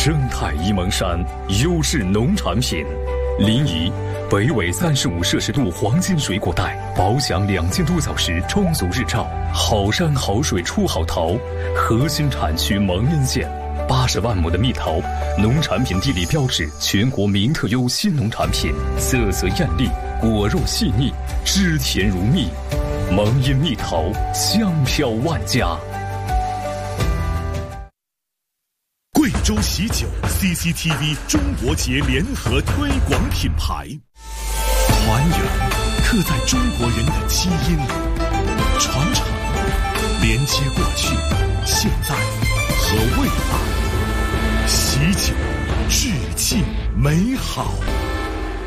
生态沂蒙山优质农产品，临沂北纬35°C黄金水果带，保享2000多小时充足日照，好山好水出好桃。核心产区蒙阴县，80万亩的蜜桃，农产品地理标志，全国名特优新农产品，色泽艳丽，果肉细腻，汁甜如蜜。蒙阴蜜桃，香飘万家。 贵州喜酒 CCTV 中国节联合推广品牌，还原刻在中国人的基因，传承连接过去、现在和未来。喜酒致敬美好。